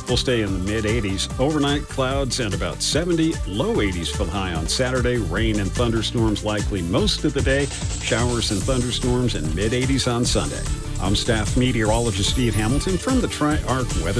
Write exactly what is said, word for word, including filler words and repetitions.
We'll stay in the mid eighties. Overnight clouds and about seventy. Low eighties for the high on Saturday. Rain and thunderstorms likely most of the day. Showers and thunderstorms and mid eighties on Sunday. I'm staff meteorologist Steve Hamilton from the Tri-Arc Weather